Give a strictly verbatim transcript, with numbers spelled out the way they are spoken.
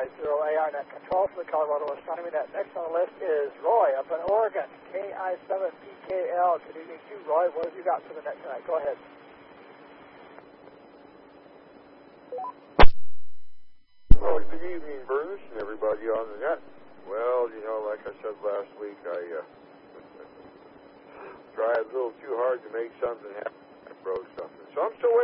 five zero A R Net Control for the Colorado Astronomy Net. Next on the list is Roy up in Oregon, K I seven P K L. Good evening to you, Roy. What have you got for the net tonight? Go ahead. Well, good evening, Bernice, and everybody on the net. Well, you know, like I said last week, I uh, tried a little too hard to make something happen. I broke something. So I'm still waiting.